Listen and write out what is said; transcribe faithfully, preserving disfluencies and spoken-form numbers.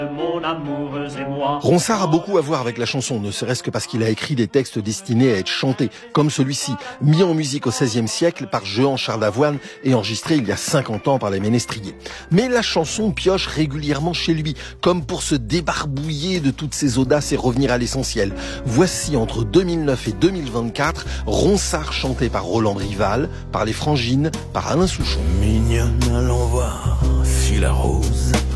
Mon amoureuse et moi. Ronsard a beaucoup à voir avec la chanson, ne serait-ce que parce qu'il a écrit des textes destinés à être chantés, comme celui-ci, mis en musique au seizième siècle par Jehan Charles Avoine et enregistré il y a cinquante ans par les Ménestriers. Mais la chanson pioche régulièrement chez lui, comme pour se débarbouiller de toutes ses audaces et revenir à l'essentiel. Voici entre deux mille neuf et deux mille vingt-quatre, Ronsard chanté par Roland Brival, par les Frangines, par Alain Souchon. Mignonne, allons voir si la rose